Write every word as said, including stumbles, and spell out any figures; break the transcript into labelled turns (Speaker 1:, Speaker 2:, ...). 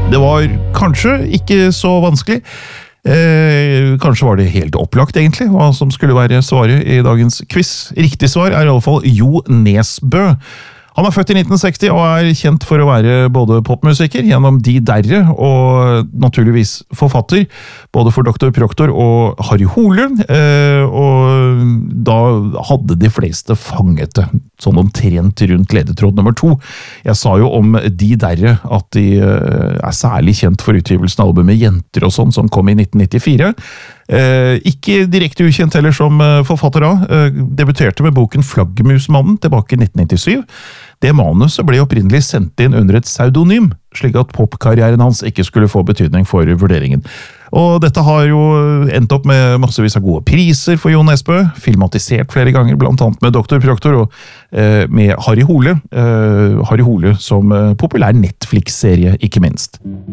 Speaker 1: Det var kanskje ikke så vanskelig. Eh, kanskje var det helt opplagt egentlig, hva som skulle være svaret i dagens quiz. Riktig svar er i alle fall Jo Nesbø. Han er født i nitten seksti og er kjent for å være både popmusiker gjennom De Derre og naturligvis forfatter, både for Doktor Proktor og Harry Hole, og da hadde de fleste fanget det, sånn omtrent rundt ledetråd nummer to. Jeg sa jo om De Derre at de er særlig kjent for utgivelsen av albumet Jenter og sånn, som kom i nitten nittifire. Eh, ikke direkte ukjent heller som forfatter da, eh, debuterte med boken Flaggermusmannen tilbake i nitten nittisyv. Det manuset ble opprinnelig sendt inn under et pseudonym, slik at popkarrieren hans ikke skulle få betydning for vurderingen. Og dette har jo endt opp med massevis av gode priser for Jo Nesbø, filmatisert flere ganger, blant annet med Doktor Proktor og eh, med Harry Hole, eh, Harry Hole som eh, populær Netflix-serie, ikke minst.